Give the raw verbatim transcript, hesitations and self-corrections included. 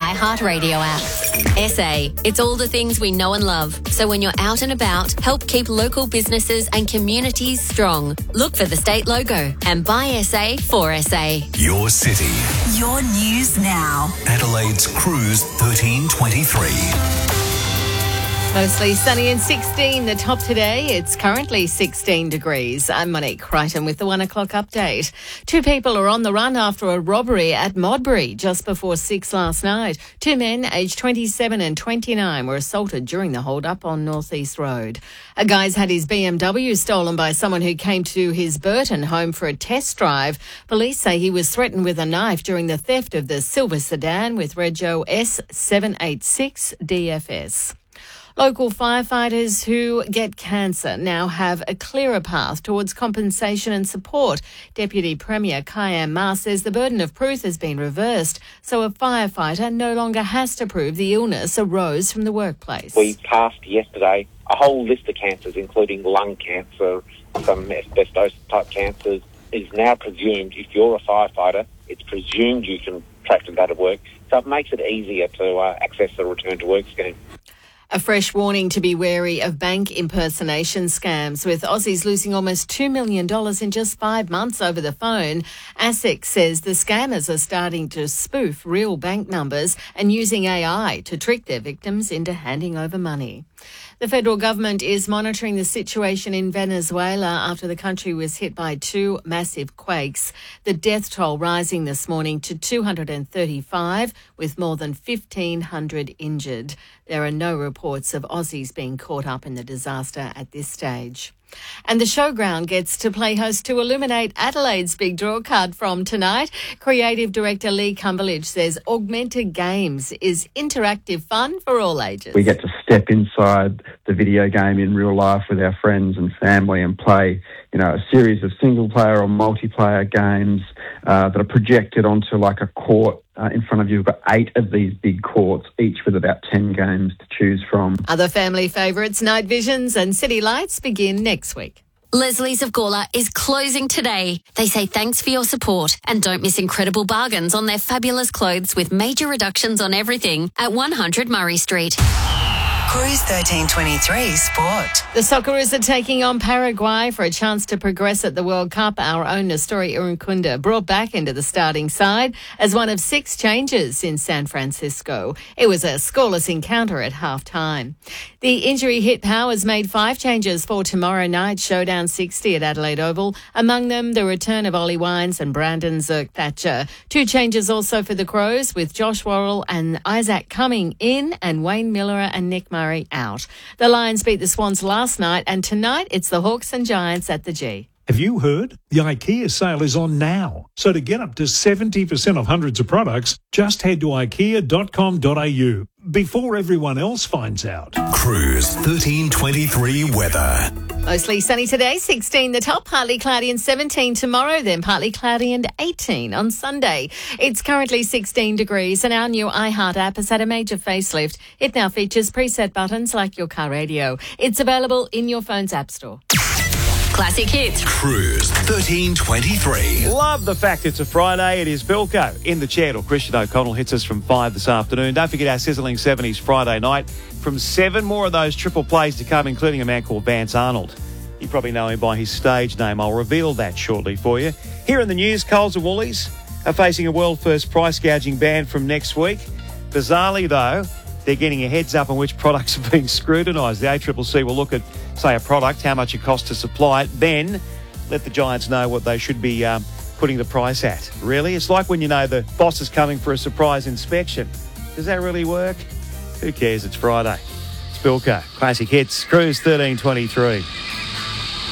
iHeartRadio app. S A, it's all the things we know and love. So when you're out and about, help keep local businesses and communities strong. Look for the state logo and buy S A for S A. Your city. Your news now. Adelaide's Cruise thirteen twenty-three. Mostly sunny and sixteen. The top today, it's currently sixteen degrees. I'm Monique Crichton with the one o'clock update. Two people are on the run after a robbery at Modbury just before six last night. Two men aged twenty-seven and twenty-nine were assaulted during the hold-up on North East Road. A guy's had his B M W stolen by someone who came to his Burton home for a test drive. Police say he was threatened with a knife during the theft of the silver sedan with Rego S seven eight six D F S. Local firefighters who get cancer now have a clearer path towards compensation and support. Deputy Premier Kyan Ma says the burden of proof has been reversed, so a firefighter no longer has to prove the illness arose from the workplace. We passed yesterday a whole list of cancers, including lung cancer, some asbestos-type cancers, is now presumed, if you're a firefighter, it's presumed you can practice that at work. So it makes it easier to uh, access the return to work scheme. A fresh warning to be wary of bank impersonation scams. With Aussies losing almost two million dollars in just five months over the phone, ASIC says the scammers are starting to spoof real bank numbers and using A I to trick their victims into handing over money. The federal government is monitoring the situation in Venezuela after the country was hit by two massive quakes. The death toll rising this morning to two hundred thirty-five, with more than fifteen hundred injured. There are no reports of Aussies being caught up in the disaster at this stage. And the Showground gets to play host to Illuminate Adelaide's big draw card from tonight. Creative director Lee Cumberledge says augmented games is interactive fun for all ages. We get to step inside the video game in real life with our friends and family and play, you know, a series of single-player or multiplayer games uh, that are projected onto like a court. Uh, in front of you, we've got eight of these big courts, each with about ten games to choose from. Other family favourites, Night Visions and City Lights, begin next week. Leslie's of Gawler is closing today. They say thanks for your support and don't miss incredible bargains on their fabulous clothes with major reductions on everything at one hundred Murray Street. Cruise thirteen twenty-three Sport. The Socceroos are taking on Paraguay for a chance to progress at the World Cup. Our own Nestori Irukunda brought back into the starting side as one of six changes in San Francisco. It was a scoreless encounter at half-time. The injury-hit Powers made five changes for tomorrow night's Showdown sixty at Adelaide Oval. Among them, the return of Ollie Wines and Brandon Zerk-Thatcher. Two changes also for the Crows, with Josh Worrell and Isaac Cumming in and Wayne Miller and Nick Murray out. The Lions beat the Swans last night, and tonight it's the Hawks and Giants at the G. Have you heard? The IKEA sale is on now. So to get up to seventy percent off hundreds of products, just head to ikea dot com dot a u before everyone else finds out. Cruise thirteen twenty-three weather. Mostly sunny today, sixteen the top, partly cloudy and seventeen tomorrow, then partly cloudy and eighteen on Sunday. It's currently sixteen degrees and our new iHeart app has had a major facelift. It now features preset buttons like your car radio. It's available in your phone's app store. Classic hits. Cruise thirteen twenty-three. Love the fact it's a Friday. It is Bilko in the chair till Christian O'Connell hits us from five this afternoon. Don't forget our sizzling seventies Friday night. From seven more of those triple plays to come, including a man called Vance Arnold. You probably know him by his stage name. I'll reveal that shortly for you. Here in the news, Coles and Woolies are facing a world-first price gouging ban from next week. Bizarrely, though, they're getting a heads up on which products are being scrutinised. The A C C C will look at, say, a product, how much it costs to supply it, then let the Giants know what they should be um, putting the price at. Really? It's like when you know the boss is coming for a surprise inspection. Does that really work? Who cares? It's Friday. It's Bilko. Classic hits. Cruise thirteen twenty-three.